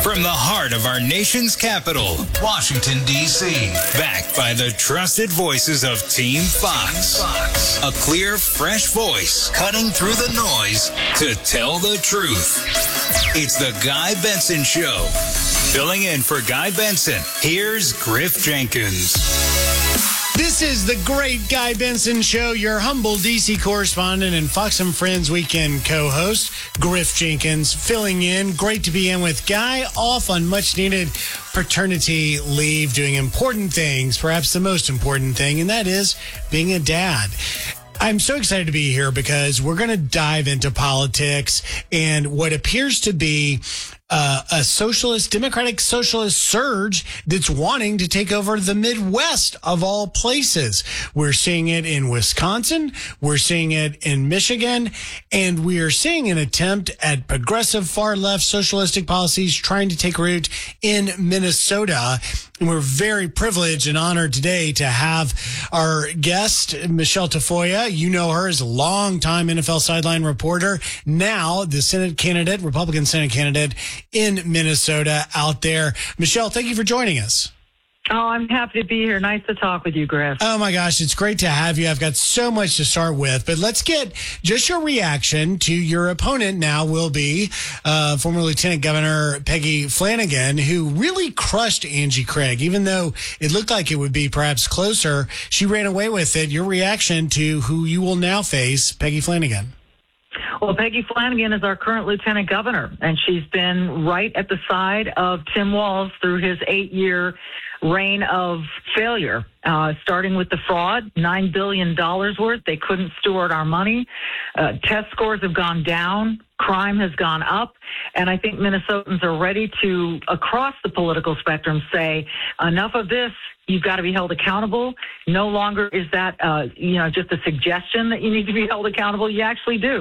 From the heart of our nation's capital, Washington, D.C. Backed by the trusted voices of Team Fox. A clear, fresh voice cutting through the noise to tell the truth. It's the Guy Benson Show. Filling in for Guy Benson, here's Griff Jenkins. This is the great Guy Benson Show, your humble D.C. correspondent and Fox and Friends weekend co-host, Griff Jenkins, filling in. Great to be in with Guy, off on much-needed paternity leave, doing important things, perhaps the most important thing, and that is being a dad. I'm so excited to be here because we're going to dive into politics and what appears to be a democratic socialist surge that's wanting to take over the Midwest of all places. We're seeing it in Wisconsin. We're seeing it in Michigan. And we are seeing an attempt at progressive far-left socialistic policies trying to take root in Minnesota. And we're very privileged and honored today to have our guest, Michelle Tafoya. You know her as a longtime NFL sideline reporter, now the Senate candidate, Republican Senate candidate in Minnesota out there. Michelle, thank you for joining us. Oh, I'm happy to be here. Nice to talk with you, Griff. Oh, my gosh. It's great to have you. I've got so much to start with, but let's get just your reaction to your opponent now will be former Lieutenant Governor Peggy Flanagan, who really crushed Angie Craig. Even though it looked like it would be perhaps closer, she ran away with it. Your reaction to who you will now face, Peggy Flanagan. Well, Peggy Flanagan is our current lieutenant governor, and she's been right at the side of Tim Walz through his 8-year reign of failure, starting with the fraud, $9 billion worth. They couldn't steward our money. Test scores have gone down. Crime has gone up. And I think Minnesotans are ready to, across the political spectrum, say, enough of this. You've got to be held accountable. No longer is that, just a suggestion that you need to be held accountable. You actually do.